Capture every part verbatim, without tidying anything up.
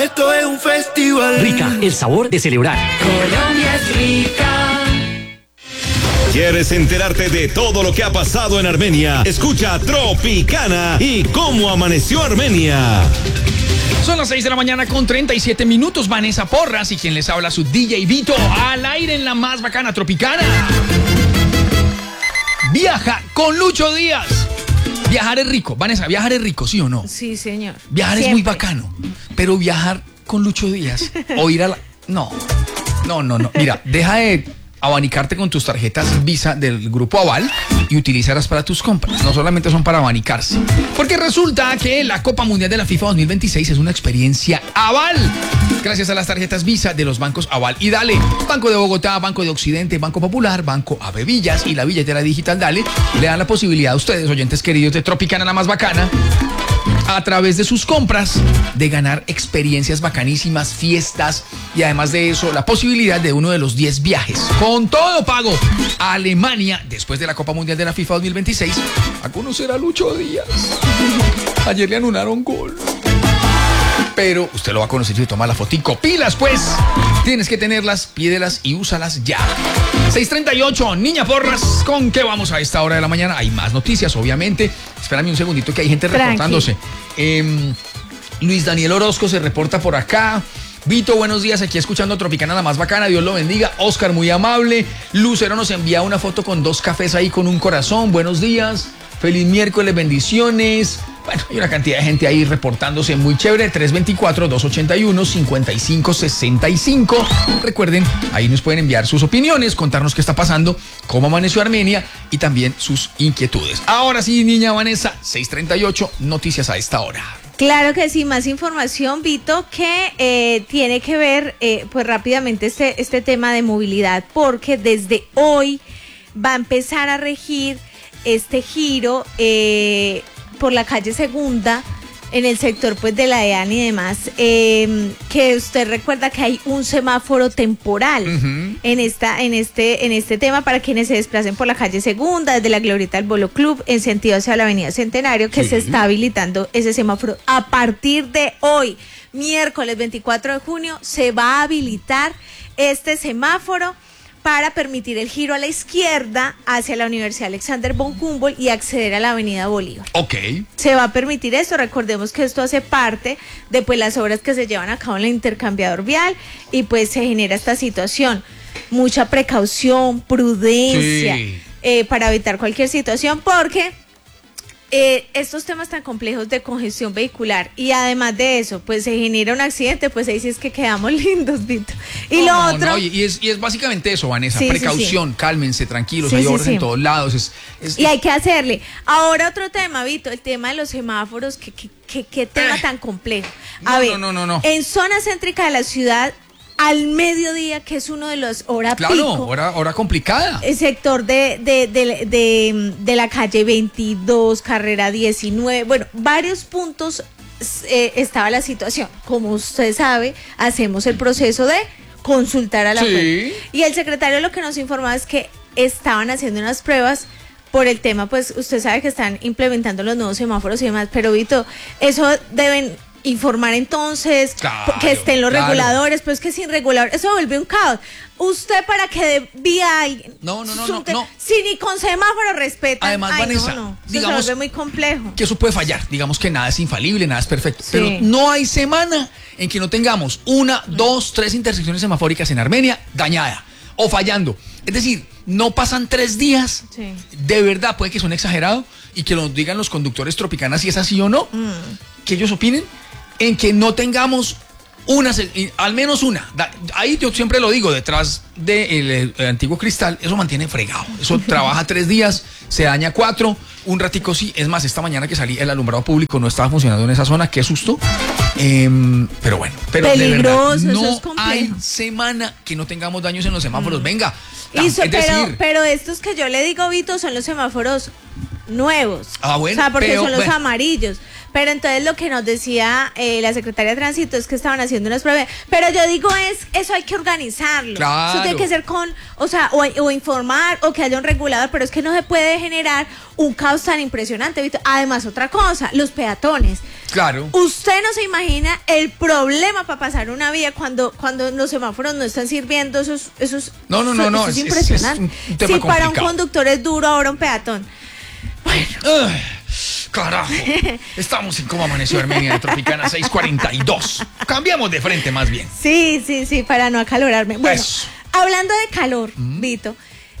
Esto es un festival. Rica, el sabor de celebrar. Colombia es rica. ¿Quieres enterarte de todo lo que ha pasado en Armenia? Escucha Tropicana y cómo amaneció Armenia. Son las seis de la mañana con treinta y siete minutos. Vanessa Porras y quien les habla su D J Vito, al aire en la más bacana Tropicana. Viaja con Lucho Díaz. Viajar es rico. Vanessa, viajar es rico, ¿sí o no? Sí, señor. Viajar Siempre. es muy bacano. Pero viajar con Lucho Díaz o ir a la... No, no, no, no. Mira, deja de abanicarte con tus tarjetas Visa del Grupo Aval y utilizarlas para tus compras. No solamente son para abanicarse. Porque resulta que la Copa Mundial de la FIFA dos mil veintiséis es una experiencia Aval. Gracias a las tarjetas Visa de los bancos Aval y Dale. Banco de Bogotá, Banco de Occidente, Banco Popular, Banco Ave Villas y la billetera digital Dale le dan la posibilidad a ustedes, oyentes queridos de Tropicana, la más bacana, a través de sus compras, de ganar experiencias bacanísimas, fiestas y además de eso, la posibilidad de uno de los diez viajes con todo pago a Alemania después de la Copa Mundial de la FIFA dos mil veintiséis a conocer a Lucho Díaz. Ayer le anularon gol. Pero usted lo va a conocer si toma la fotico. ¡Pilas, pues! Tienes que tenerlas, pídelas y úsalas ya. seis treinta y ocho, Niña Porras, ¿con qué vamos a esta hora de la mañana? Hay más noticias, obviamente. Espérame un segundito que hay gente Tranqui. reportándose. Eh, Luis Daniel Orozco se reporta por acá. Vito, buenos días, aquí escuchando Tropicana, la más bacana, Dios lo bendiga. Oscar, muy amable. Lucero nos envía una foto con dos cafés ahí con un corazón. Buenos días, feliz miércoles, bendiciones. Bueno, hay una cantidad de gente ahí reportándose muy chévere. tres dos cuatro, dos ocho uno, cinco cinco seis cinco. Recuerden, ahí nos pueden enviar sus opiniones, contarnos qué está pasando, cómo amaneció Armenia y también sus inquietudes. Ahora sí, niña Vanessa, seis treinta y ocho, noticias a esta hora. Claro que sí, más información, Vito, que eh, tiene que ver, eh, pues rápidamente este, este tema de movilidad, porque desde hoy va a empezar a regir este giro eh, por la calle Segunda, en el sector pues de la EAN y demás, eh, que usted recuerda que hay un semáforo temporal uh-huh. en esta, en este, en este tema para quienes se desplacen por la calle Segunda, desde la Glorieta del Bolo Club, en sentido hacia la Avenida Centenario, que sí. se está habilitando ese semáforo a partir de hoy, miércoles veinticuatro de junio, se va a habilitar este semáforo para permitir el giro a la izquierda hacia la Universidad Alexander von Humboldt y acceder a la Avenida Bolívar. Ok. Se va a permitir esto, recordemos que esto hace parte de pues las obras que se llevan a cabo en el intercambiador vial y pues se genera esta situación. Mucha precaución, prudencia sí. eh, para evitar cualquier situación porque eh, estos temas tan complejos de congestión vehicular y además de eso, pues se genera un accidente, pues ahí sí es que quedamos lindos, Vito. Y no, lo no, otro... No, y, es, y es básicamente eso, Vanessa, sí, precaución, sí, sí. cálmense, tranquilos, sí, hay sí, obras sí. en todos lados. Es, es, y hay que hacerle. Ahora otro tema, Vito, el tema de los semáforos, qué que, que, que tema eh. tan complejo. A no, ver, no, no, no, no. en zona céntrica de la ciudad, al mediodía, que es uno de los horas claro, pico. Claro, hora, hora complicada. El sector de, de, de, de, de la calle veintidós, carrera diecinueve, bueno, varios puntos eh, estaba la situación. Como usted sabe, hacemos el proceso de consultar a la sí. fuente. Y el secretario lo que nos informaba es que estaban haciendo unas pruebas por el tema, pues usted sabe que están implementando los nuevos semáforos y demás, pero Vito, eso deben... informar entonces, claro, que estén los claro. reguladores, pues que sin regulador, eso vuelve un caos. Usted para que debía a alguien, no, no, no, no, no. si ni con semáforo respeta. Además, ay, Vanessa, no, no. Eso digamos se vuelve muy complejo. Que eso puede fallar, digamos que nada es infalible, nada es perfecto, sí. pero no hay semana en que no tengamos una, mm. dos, tres intersecciones semafóricas en Armenia dañada o fallando. Es decir, no pasan tres días, sí. de verdad puede que son exagerados y que nos digan los conductores Tropicanas si es así o no, mm. que ellos opinen, en que no tengamos una, al menos una. Ahí yo siempre lo digo, detrás del de antiguo cristal, eso mantiene fregado. Eso trabaja tres días, se daña cuatro, un ratico sí. Es más, esta mañana que salí, el alumbrado público no estaba funcionando en esa zona, qué susto. Eh, pero bueno, pero peligroso, de verdad, no eso es complejo. hay semana que no tengamos daños en los semáforos. Mm. Venga, y so, es pero, decir, pero estos que yo le digo, Vito, son los semáforos nuevos. Ah, bueno, o sea, porque pero, son los bueno. amarillos. Pero entonces lo que nos decía eh, la secretaria de Tránsito es que estaban haciendo unas pruebas. Pero yo digo, es eso hay que organizarlo. Claro. Eso tiene que ser con, o sea, o, o informar o que haya un regulador, pero es que no se puede generar un caos tan impresionante, Víctor. Además, otra cosa, los peatones. Claro. Usted no se imagina el problema para pasar una vía cuando, cuando los semáforos no están sirviendo, esos, esos, No, no, no, eso no, es, es- es- impresionante. es un tema si para un complicado. conductor es duro, ahora un peatón. Bueno. Ay, carajo. Estamos en Cómo Amaneció Armenia de Tropicana seis cuarenta y dos. Cambiamos de frente más bien. Sí, sí, sí, para no acalorarme. Bueno, Eso. hablando de calor, Vito,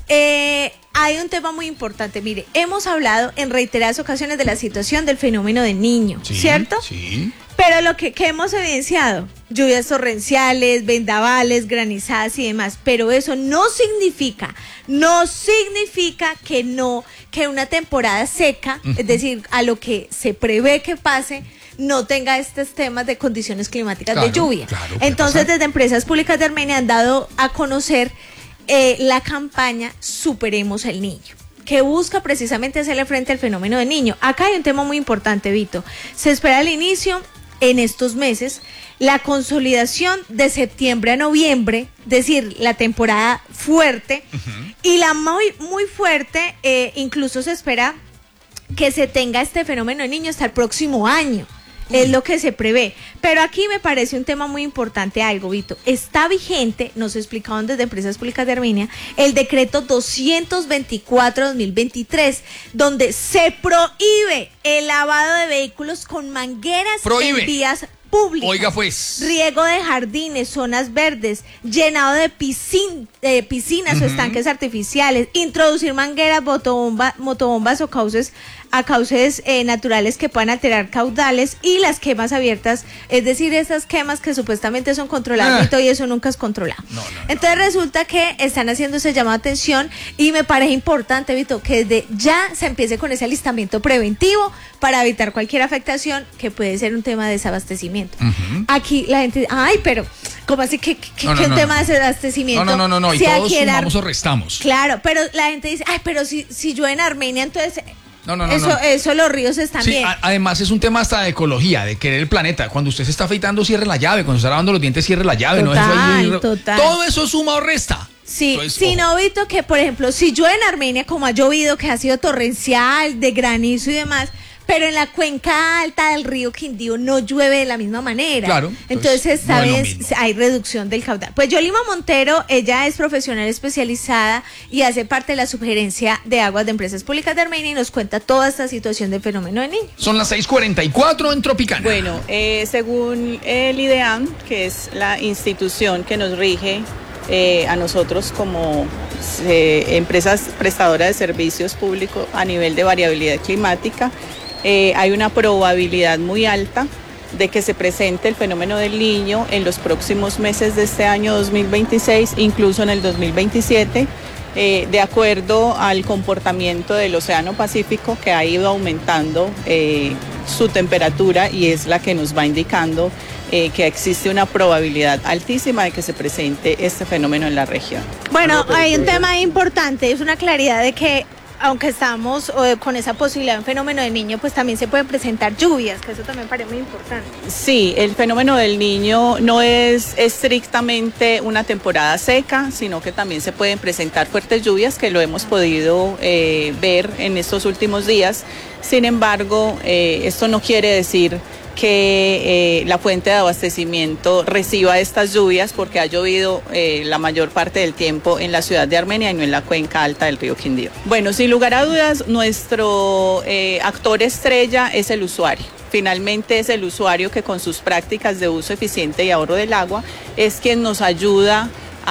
eh, hay un tema muy importante. Mire, hemos hablado en reiteradas ocasiones de la situación del fenómeno del niño, Sí, ¿cierto? Sí. Pero lo que, que hemos evidenciado, lluvias torrenciales, vendavales, granizadas y demás, pero eso no significa, no significa que no, que una temporada seca, uh-huh. es decir, a lo que se prevé que pase, no tenga estos temas de condiciones climáticas Claro, de lluvia. claro, puede Entonces, pasar. desde Empresas Públicas de Armenia han dado a conocer eh, la campaña Superemos el Niño, que busca precisamente hacerle frente al fenómeno del niño. Acá hay un tema muy importante, Vito. Se espera el inicio en estos meses, la consolidación de septiembre a noviembre, es decir, la temporada fuerte, uh-huh. y la muy, muy fuerte, eh, incluso se espera que se tenga este fenómeno del niño hasta el próximo año. Es lo que se prevé. Pero aquí me parece un tema muy importante algo, Vito. Está vigente, nos explicaron desde Empresas Públicas de Armenia, el decreto doscientos veinticuatro dos mil veintitrés, donde se prohíbe el lavado de vehículos con mangueras Prohíbe. en vías públicas. Oiga, pues. Riego de jardines, zonas verdes, llenado de piscin, eh, piscinas uh-huh. o estanques artificiales, introducir mangueras, motobomba, motobombas o cauces a cauces eh, naturales que puedan alterar caudales, y las quemas abiertas, es decir, esas quemas que supuestamente son controladas, ah. y eso nunca es controlado. No, no, no. Entonces resulta que están haciendo ese llamado de atención, y me parece importante, Vito, que desde ya se empiece con ese alistamiento preventivo para evitar cualquier afectación que puede ser un tema de desabastecimiento. Uh-huh. Aquí la gente, ay, pero ¿cómo así que, que, no, que no, un no. tema de desabastecimiento? No, no, no, no, no. y si todos adquiera... sumamos o restamos. Claro, pero la gente dice, ay, pero si, si yo en Armenia, entonces... No, no, no, eso, no. eso los ríos están Sí, bien. a- además es un tema hasta de ecología, de querer el planeta. Cuando usted se está afeitando, cierre la llave. Cuando se está lavando los dientes, cierre la llave. Total, no eso ahí, total. Todo eso suma o resta. Sí, Entonces, sí, ojo. no, Vito, que por ejemplo, si yo en Armenia, como ha llovido, que ha sido torrencial, de granizo y demás, pero en la cuenca alta del río Quindío no llueve de la misma manera. Claro. Entonces, pues, esta no es lo vez mismo. hay reducción del caudal. Pues Yolima Montero, ella es profesional especializada y hace parte de la Subgerencia de Aguas de Empresas Públicas de Armenia, y nos cuenta toda esta situación del fenómeno del niño. Son las seis cuarenta y cuatro en Tropicana. Bueno, eh, según el IDEAM, que es la institución que nos rige eh, a nosotros como eh, empresas prestadoras de servicios públicos a nivel de variabilidad climática, eh, hay una probabilidad muy alta de que se presente el fenómeno del niño en los próximos meses de este año dos mil veintiséis, incluso en el dos mil veintisiete, eh, de acuerdo al comportamiento del Océano Pacífico, que ha ido aumentando eh, su temperatura, y es la que nos va indicando eh, que existe una probabilidad altísima de que se presente este fenómeno en la región. Bueno, hay un tema importante, es una claridad de que aunque estamos eh, con esa posibilidad de un fenómeno del niño, pues también se pueden presentar lluvias, que eso también parece muy importante. Sí, el fenómeno del niño no es estrictamente una temporada seca, sino que también se pueden presentar fuertes lluvias, que lo hemos podido eh, ver en estos últimos días. Sin embargo, eh, esto no quiere decir que eh, la fuente de abastecimiento reciba estas lluvias, porque ha llovido eh, la mayor parte del tiempo en la ciudad de Armenia y no en la cuenca alta del río Quindío. Bueno, sin lugar a dudas, nuestro eh, actor estrella es el usuario. Finalmente es el usuario que, con sus prácticas de uso eficiente y ahorro del agua, es quien nos ayuda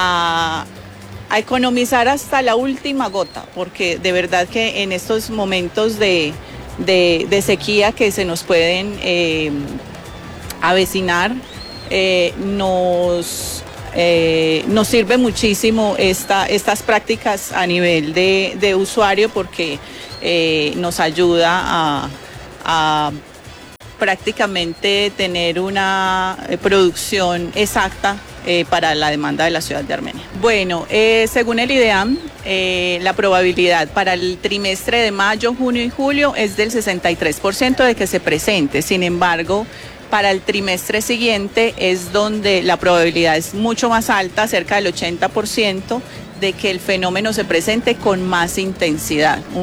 a a economizar hasta la última gota, porque de verdad que en estos momentos de, de, de sequía que se nos pueden eh, avecinar, eh, nos, eh, nos sirve muchísimo esta, estas prácticas a nivel de, de usuario, porque eh, nos ayuda a, a prácticamente tener una producción exacta eh, para la demanda de la ciudad de Armenia. Bueno, eh, según el IDEAM, eh, la probabilidad para el trimestre de mayo, junio y julio es del sesenta y tres por ciento de que se presente. Sin embargo, para el trimestre siguiente es donde la probabilidad es mucho más alta, cerca del ochenta por ciento, de que el fenómeno se presente con más intensidad.